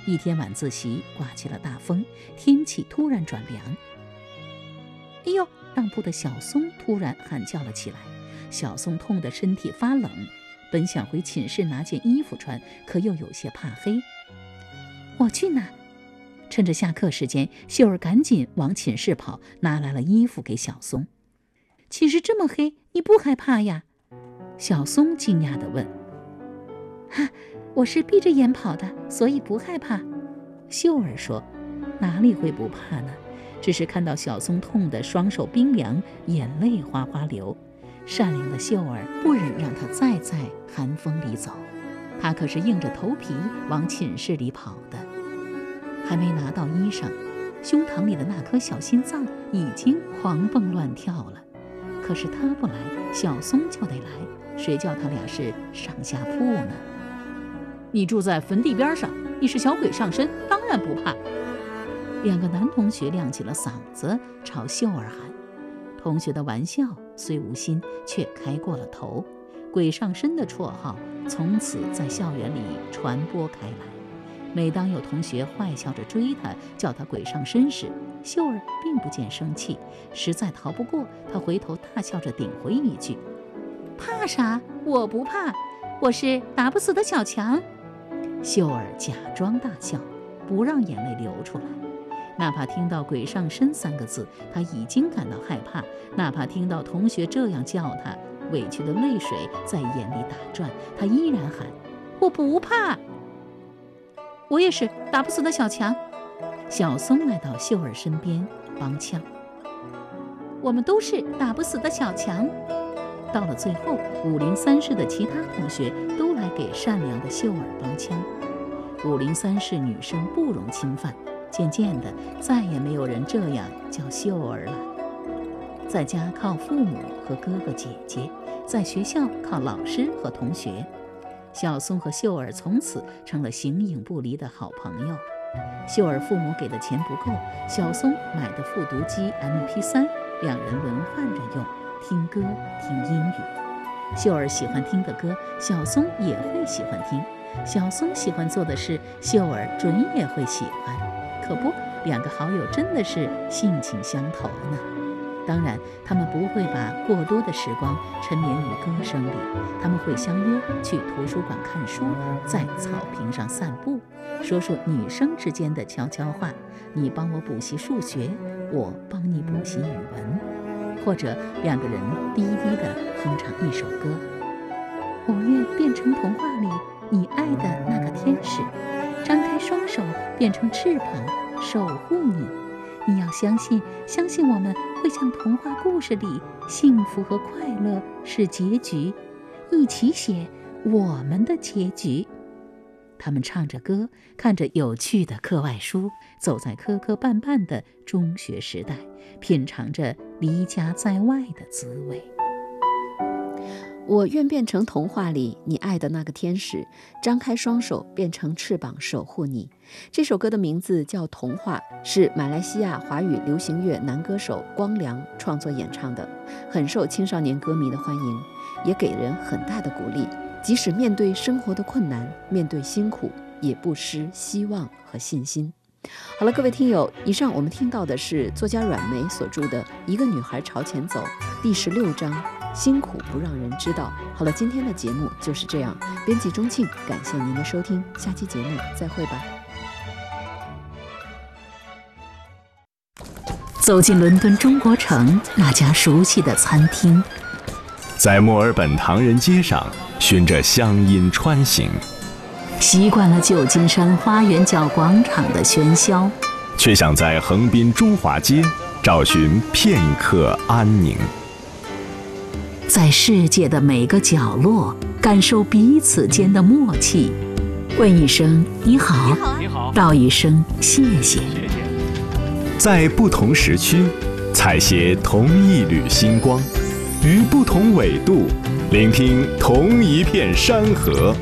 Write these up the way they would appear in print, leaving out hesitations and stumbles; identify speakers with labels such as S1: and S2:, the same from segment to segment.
S1: 一天晚自习刮起了大风，天气突然转凉。哎呦！当铺的小松突然喊叫了起来。小松痛得身体发冷，本想回寝室拿件衣服穿，可又有些怕黑。我去拿！趁着下课时间，秀儿赶紧往寝室跑，拿来了衣服给小松。寝室这么黑，你不害怕呀？小松惊讶地问。我是闭着眼跑的，所以不害怕。秀儿说。哪里会不怕呢？只是看到小松痛得双手冰凉，眼泪哗哗流。善良的秀儿不忍让他再在寒风里走，他可是硬着头皮往寝室里跑的。还没拿到衣裳，胸膛里的那颗小心脏已经狂蹦乱跳了。可是他不来，小松就得来，谁叫他俩是上下铺呢？你住在坟地边上，你是小鬼上身，当然不怕。两个男同学亮起了嗓子，朝秀儿喊。同学的玩笑虽无心，却开过了头。鬼上身的绰号从此在校园里传播开来。每当有同学坏笑着追他，叫他鬼上身时，秀儿并不见生气，实在逃不过，他回头大笑着顶回一句：怕啥？我不怕，我是打不死的小强。秀儿假装大笑，不让眼泪流出来。哪怕听到鬼上身3个字，他已经感到害怕，哪怕听到同学这样叫他，委屈的泪水在眼里打转，他依然喊：我不怕。我也是打不死的小强。小松来到秀儿身边帮腔。我们都是打不死的小强。到了最后，503室的其他同学都来给善良的秀儿帮腔。503室女生不容侵犯，渐渐的再也没有人这样叫秀儿了。在家靠父母和哥哥姐姐，在学校靠老师和同学。小松和秀儿从此成了形影不离的好朋友。秀儿父母给的钱不够，小松买的复读机 MP3， 两人轮换着用，听歌听英语。秀儿喜欢听的歌，小松也会喜欢听。小松喜欢做的事，秀儿准也会喜欢。可不，两个好友真的是性情相投呢。当然，他们不会把过多的时光沉湎于歌声里，他们会相约去图书馆看书，在草坪上散步，说说女生之间的悄悄话，你帮我补习数学，我帮你补习语文，或者两个人低低地哼唱一首歌。我愿变成童话里你爱的那个天使，张开双手变成翅膀，守护你。你要相信，相信我们会像童话故事里，幸福和快乐是结局，一起写我们的结局。他们唱着歌，看着有趣的课外书，走在磕磕绊绊的中学时代，品尝着离家在外的滋味。
S2: 我愿变成童话里你爱的那个天使，张开双手变成翅膀守护你。这首歌的名字叫《童话》，是马来西亚华语流行乐男歌手光良创作演唱的，很受青少年歌迷的欢迎，也给人很大的鼓励。即使面对生活的困难，面对辛苦，也不失希望和信心。好了，各位听友，以上我们听到的是作家阮梅所著的《一个女孩朝前走》第16章，辛苦不让人知道。好了，今天的节目就是这样。编辑钟庆，感谢您的收听，下期节目再会吧。
S1: 走进伦敦中国城那家熟悉的餐厅，
S3: 在墨尔本唐人街上循着乡音穿行，
S1: 习惯了旧金山花园角广场的喧嚣，
S3: 却想在横滨中华街找寻片刻安宁。
S1: 在世界的每个角落感受彼此间的默契，问一声你好，道一声谢谢。
S3: 在不同时区采撷同一缕星光，于不同纬度聆听同一片山河。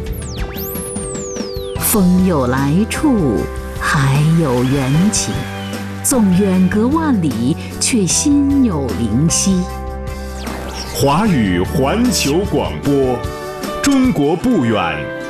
S1: 风有来处，海有缘起，纵远隔万里，却心有灵犀。
S3: 华语环球广播，中国不远，